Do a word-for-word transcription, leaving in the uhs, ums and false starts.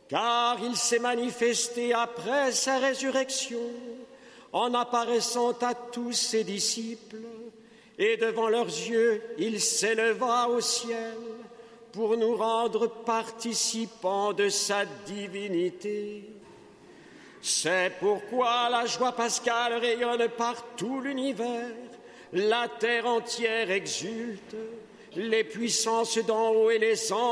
car il s'est manifesté après sa résurrection, en apparaissant à tous ses disciples, et devant leurs yeux, il s'éleva au ciel pour nous rendre participants de sa divinité. C'est pourquoi la joie pascale rayonne par tout l'univers, la terre entière exulte, les puissances d'en haut et les anges